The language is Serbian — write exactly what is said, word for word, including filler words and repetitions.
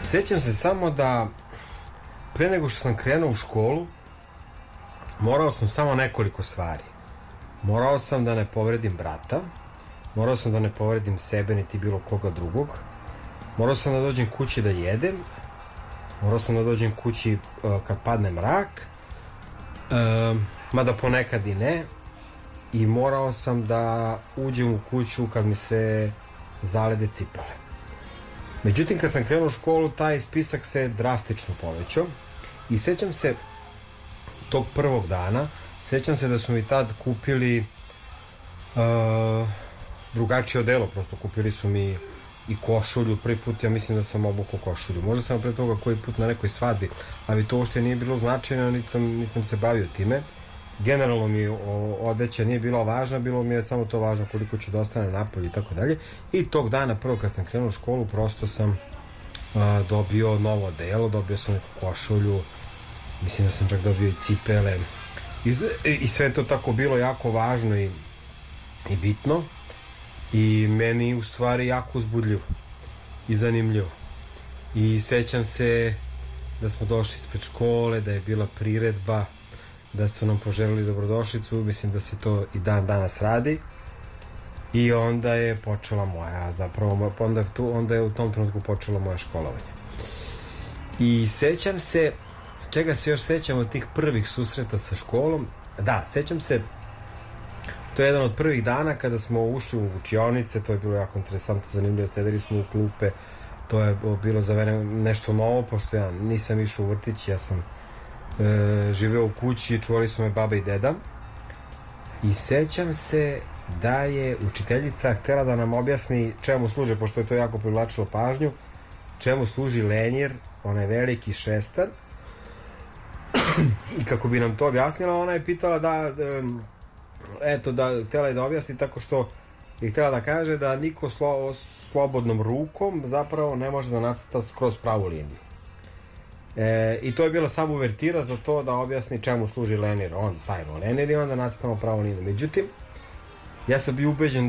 sećam se samo da pre nego što sam krenuo u školu morao sam samo nekoliko stvari. Morao sam da ne povredim brata, morao sam da ne povredim sebe niti bilo koga drugog, morao sam da dođem kući da jedem, morao sam da dođem kući uh, kad padne mrak, uh, mada ponekad i ne, i morao sam da uđem u kuću kad mi se zalede cipele. Međutim, kad sam krenuo u školu, taj spisak se drastično povećao i sećam se tog prvog dana, sećam se da su mi tad kupili uh, drugačije odelo, prosto kupili su mi i košulju, prvi put ja mislim da sam obukao košulju, možda sam pre toga koji put na nekoj svadbi, ali to uopšte nije bilo značajno, nisam, nisam se bavio time. Generalno mi odeća nije bila važna, bilo mi je samo to važno koliko ću da ostane napolje i tako dalje. I tog dana prvo kad sam krenuo u školu prosto sam a, dobio novo odelo, dobio sam neku košulju, mislim da sam čak dobio i cipele i, i sve to tako bilo jako važno i, i bitno i meni u stvari jako uzbudljivo i zanimljivo. I sećam se da smo došli ispred škole, da je bila priredba, da su nam poželili dobrodošlicu, mislim da se to i dan danas radi i onda je počela moja, zapravo onda, tu, onda je u tom trenutku počela moja školovanje. I sećam se, čega se još sećam od tih prvih susreta sa školom, da, sećam se, to je jedan od prvih dana kada smo ušli u učionice, to je bilo jako interesantno, zanimljivo, sedeli smo u klupe, to je bilo za mene nešto novo, pošto ja nisam išao u vrtić, ja sam E, živeo u kući, čuvali su me baba i deda i sećam se da je učiteljica htjela da nam objasni čemu služe, pošto je to jako privlačilo pažnju, čemu služi lenjer, onaj veliki šestar i kako bi nam to objasnila, ona je pitala da, da eto, da htjela je da objasni tako što je htjela da kaže da niko slo, slobodnom rukom zapravo ne može da nacrta skroz pravu liniju. E, i to je bila samo uvertira za to da objasni čemu služi lenjer. Onda stavimo lenjer i onda nacrtamo pravu liniju. Međutim, ja sam bio ubeđen